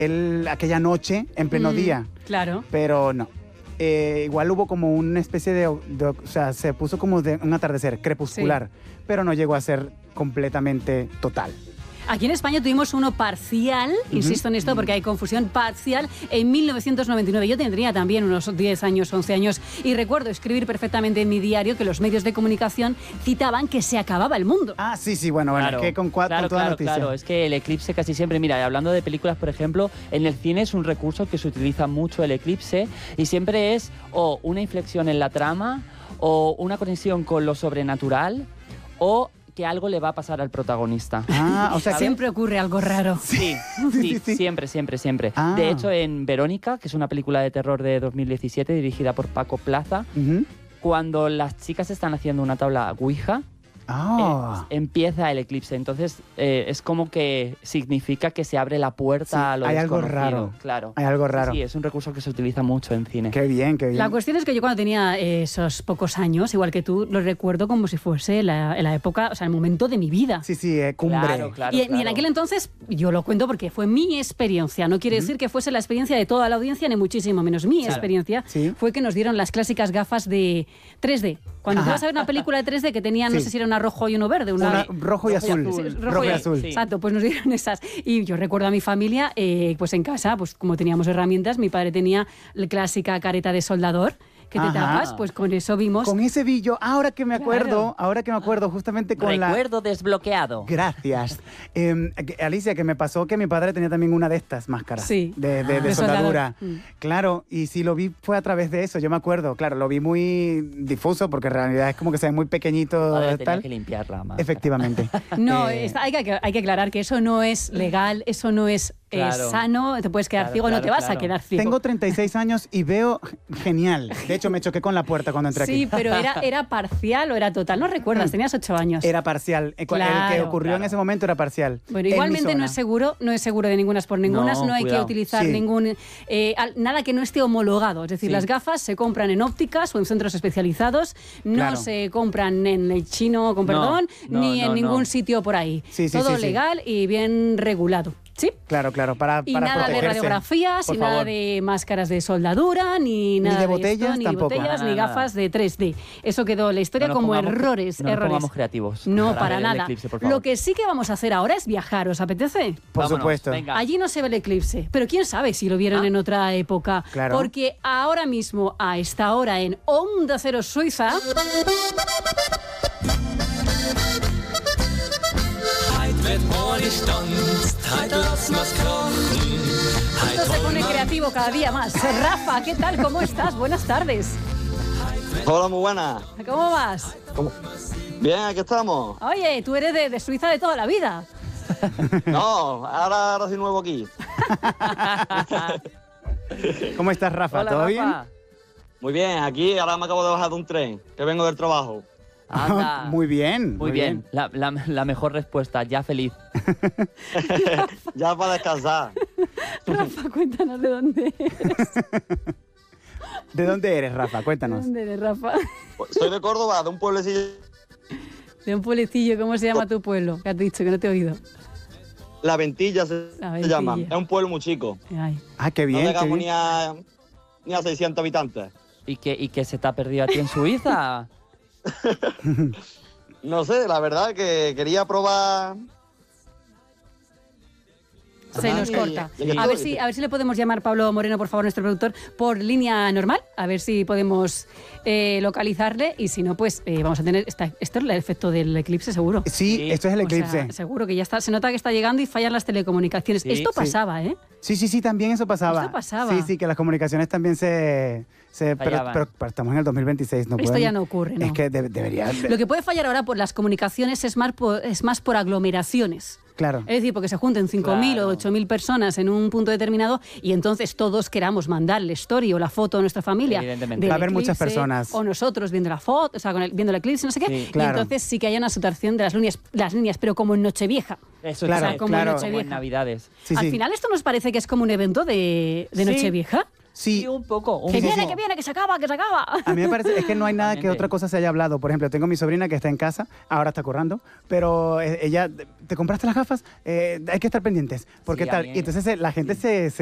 aquella noche en pleno día. Claro. Pero no. Igual hubo como una especie de... O sea, se puso como de un atardecer crepuscular, pero no llegó a ser completamente total. Aquí en España tuvimos uno parcial, insisto en esto porque hay confusión, parcial, en 1999. Yo tendría también unos 10 años, 11 años, y recuerdo escribir perfectamente en mi diario que los medios de comunicación citaban que se acababa el mundo. Ah, sí, bueno, claro, que con toda noticia. Claro, es que el eclipse casi siempre, mira, hablando de películas, por ejemplo, en el cine es un recurso que se utiliza mucho el eclipse y siempre es o una inflexión en la trama o una conexión con lo sobrenatural o que algo le va a pasar al protagonista. Ah, o sea, siempre ocurre algo raro. Sí, siempre. Ah. De hecho, en Verónica, que es una película de terror de 2017 dirigida por Paco Plaza, cuando las chicas están haciendo una tabla Ouija, empieza el eclipse. Entonces, es como que significa que se abre la puerta a lo desconocido. Algo raro. Claro. Hay algo raro. Sí, es un recurso que se utiliza mucho en cine. Qué bien. La cuestión es que yo cuando tenía esos pocos años, igual que tú, lo recuerdo como si fuese la época, o sea, el momento de mi vida. Sí, cumbre. Claro, y en aquel entonces, yo lo cuento porque fue mi experiencia. No quiere decir que fuese la experiencia de toda la audiencia, ni muchísimo menos. Mi experiencia fue que nos dieron las clásicas gafas de 3D. Cuando tú vas a ver una película de 3D que tenían, no sé si era una rojo y uno verde. Una rojo y azul. Rojo y azul. Sí. Exacto, pues nos dieron esas. Y yo recuerdo a mi familia, pues en casa, pues como teníamos herramientas, mi padre tenía la clásica careta de soldador, que te tapas, pues con eso vimos. Con ese billo, ahora que me acuerdo, justamente con Recuerdo desbloqueado. Gracias. Alicia, que me pasó que mi padre tenía también una de estas máscaras. Sí. De soldadura. Claro, y si lo vi fue a través de eso, yo me acuerdo. Claro, lo vi muy difuso porque en realidad es como que se ve muy pequeñito. Ahora tal. tenía que limpiarla más. Efectivamente. No, hay que aclarar que eso no es legal, eso no es sano, te puedes quedar ciego, no te vas a quedar ciego. Tengo 36 años y veo genial. De hecho, me choqué con la puerta cuando entré aquí. Sí, pero ¿era parcial o era total? No recuerdas, tenías 8 años. Era parcial. El que ocurrió en ese momento era parcial. Bueno, igualmente no es seguro de ningunas por ningunas, no hay que utilizar ningún... nada que no esté homologado. Es decir, las gafas se compran en ópticas o en centros especializados, no se compran en el chino, con perdón, ni en ningún sitio por ahí. Todo legal y bien regulado. ¿Sí? Claro, para nada protegerse. de radiografías, y nada de máscaras de soldadura, ni nada de botellas, ni botellas, ni gafas de 3D. Eso quedó en la historia como errores. No pongamos creativos. No, para nada. Eclipse, lo que sí que vamos a hacer ahora es viajar. ¿Os apetece? Por supuesto. Venga. Allí no se ve el eclipse, pero quién sabe si lo vieron en otra época. Claro. Porque ahora mismo, a esta hora, en Onda Cero Suiza... Esto se pone creativo cada día más. Rafa, ¿qué tal? ¿Cómo estás? Buenas tardes. Hola, muy buenas. ¿Cómo vas? Bien, aquí estamos. Oye, tú eres de Suiza de toda la vida. No, ahora soy nuevo aquí. ¿Cómo estás, Rafa? Hola, ¿Todo Rafa. bien? Muy bien, aquí ahora me acabo de bajar de un tren, que vengo del trabajo. Anda. Muy bien. Muy bien. La mejor respuesta, ya feliz. Ya para descansar. Rafa, cuéntanos de dónde eres. ¿De dónde eres, Rafa? Cuéntanos. ¿De dónde eres, Rafa? Soy de Córdoba, de un pueblecillo. De un pueblecillo, ¿cómo se llama tu pueblo? ¿Qué has dicho? Que no te he oído. La Ventilla se llama. Es un pueblo muy chico. Ay. Ah, qué bien. No llegamos ni a 600 habitantes. ¿Y qué se te ha perdido a ti en Suiza? No sé, la verdad que quería probar... Se nos corta. A ver si le podemos llamar Pablo Moreno, por favor, nuestro productor, por línea normal, a ver si podemos localizarle, y si no, pues vamos a tener... Esto es el efecto del eclipse, seguro. Sí, esto es el eclipse. O sea, seguro que ya está. Se nota que está llegando y fallan las telecomunicaciones. Esto pasaba, ¿eh? Sí, también eso pasaba. Esto pasaba. Sí, que las comunicaciones también se pero estamos en el 2026, no Esto ya no ocurre, ¿no? Es que debería... Lo que puede fallar ahora por las comunicaciones es más por aglomeraciones. Claro. Es decir, porque se junten 5.000 o 8.000 personas en un punto determinado y entonces todos queramos mandar la story o la foto a nuestra familia. Evidentemente. Va a haber muchas personas. O nosotros viendo la foto, o sea, viendo el eclipse, no sé qué. Sí, claro. Y entonces sí que haya una saturación de las líneas, pero como en Nochevieja. Eso claro, es, como en como Nochevieja. en Navidades. Sí, Al final esto nos parece que es como un evento de Nochevieja. Sí, un poco. Que viene, que se acaba, que se acaba. A mí me parece, es que no hay nada que otra cosa se haya hablado. Por ejemplo, tengo mi sobrina que está en casa, ahora está currando, pero ella, ¿te compraste las gafas? Hay que estar pendientes. Porque Sí, tal. Y entonces la gente se